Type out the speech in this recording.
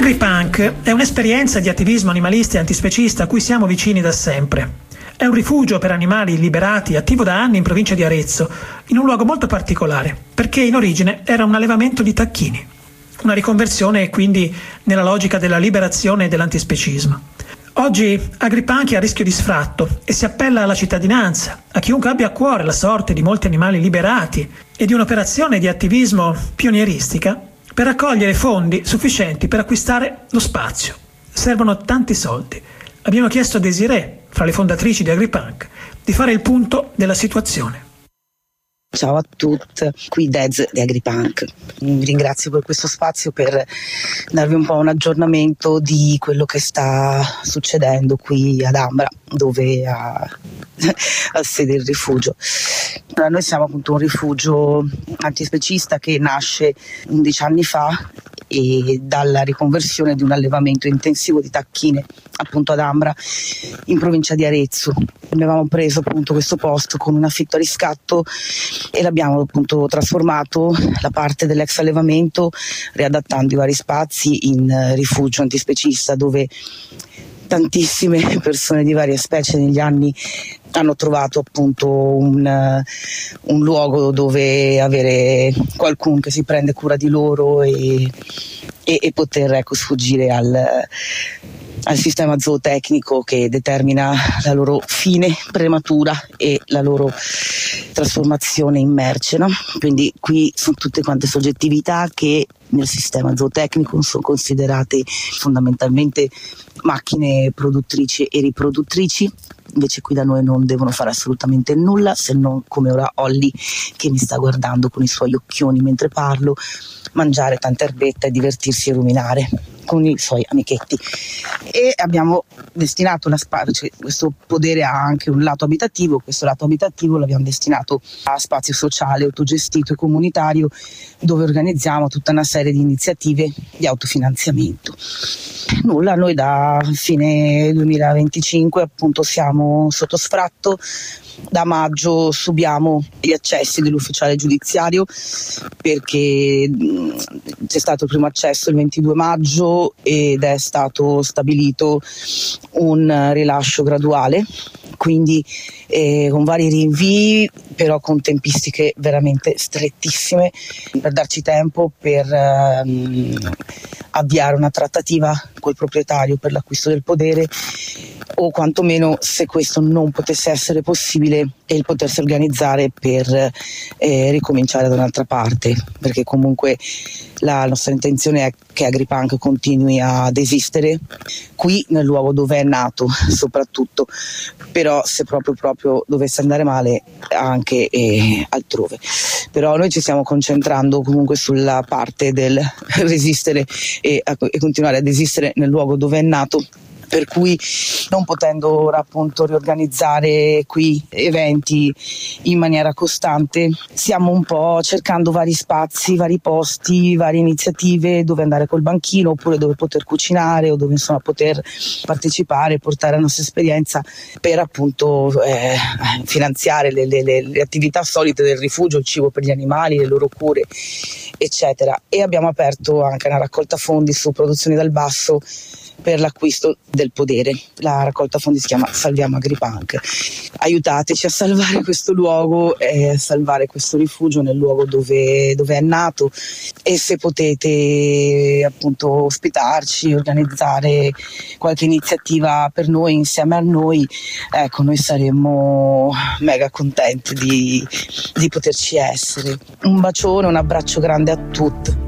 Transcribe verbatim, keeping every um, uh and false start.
AgriPunk è un'esperienza di attivismo animalista e antispecista a cui siamo vicini da sempre. È un rifugio per animali liberati attivo da anni in provincia di Arezzo, in un luogo molto particolare, perché in origine era un allevamento di tacchini. Una riconversione quindi nella logica della liberazione e dell'antispecismo. Oggi AgriPunk è a rischio di sfratto e si appella alla cittadinanza, a chiunque abbia a cuore la sorte di molti animali liberati e di un'operazione di attivismo pionieristica per raccogliere fondi sufficienti per acquistare lo spazio. Servono tanti soldi. Abbiamo chiesto a Desiree, fra le fondatrici di AgriPunk, di fare il punto della situazione. Ciao a tutti, qui Dez di AgriPunk. Vi ringrazio per questo spazio per darvi un po' un aggiornamento di quello che sta succedendo qui ad Ambra, dove ha, ha sede il rifugio. Allora, noi siamo appunto un rifugio antispecista che nasce undici anni fa e dalla riconversione di un allevamento intensivo di tacchine appunto ad Ambra in provincia di Arezzo. Abbiamo preso appunto questo posto con un affitto a riscatto e l'abbiamo appunto trasformato la parte dell'ex allevamento, riadattando i vari spazi in rifugio antispecista, dove tantissime persone di varie specie negli anni hanno trovato appunto un, un luogo dove avere qualcuno che si prende cura di loro e, e, e poter ecco, sfuggire al, al sistema zootecnico che determina la loro fine prematura e la loro trasformazione in merce, no? Quindi qui sono tutte quante soggettività che nel sistema zootecnico sono considerate fondamentalmente macchine produttrici e riproduttrici. Invece qui da noi non devono fare assolutamente nulla, se non come ora Olly che mi sta guardando con i suoi occhioni mentre parlo, mangiare tanta erbetta e divertirsi e ruminare con i suoi amichetti. E abbiamo destinato una spazio, cioè questo podere ha anche un lato abitativo, questo lato abitativo l'abbiamo destinato a spazio sociale, autogestito e comunitario, dove organizziamo tutta una serie di iniziative di autofinanziamento. Nulla, noi da fine duemilaventicinque appunto siamo sotto sfratto. Da maggio subiamo gli accessi dell'ufficiale giudiziario perché c'è stato il primo accesso il ventidue maggio ed è stato stabilito un rilascio graduale, quindi eh, con vari rinvii, però con tempistiche veramente strettissime per darci tempo per ehm, avviare una trattativa col proprietario per l'acquisto del podere, o quantomeno, se questo non potesse essere possibile, il potersi organizzare per eh, ricominciare da un'altra parte, perché comunque la nostra intenzione è che AgriPunk continui ad esistere qui nel luogo dove è nato soprattutto, però se proprio proprio dovesse andare male anche eh, altrove. Però noi ci stiamo concentrando comunque sulla parte del resistere e, e continuare ad esistere nel luogo dove è nato, per cui non potendo ora appunto riorganizzare qui eventi in maniera costante, stiamo un po' cercando vari spazi, vari posti, varie iniziative dove andare col banchino oppure dove poter cucinare o dove insomma poter partecipare, portare la nostra esperienza per appunto eh, finanziare le, le, le attività solite del rifugio, il cibo per gli animali, le loro cure eccetera. E abbiamo aperto anche una raccolta fondi su Produzioni dal Basso per l'acquisto del podere. La raccolta fondi si chiama Salviamo AgriPunk. Aiutateci a salvare questo luogo e a salvare questo rifugio nel luogo dove, dove è nato, e se potete appunto ospitarci, organizzare qualche iniziativa per noi insieme a noi, ecco, noi saremmo mega contenti di, di poterci essere. Un bacione, un abbraccio grande a tutti.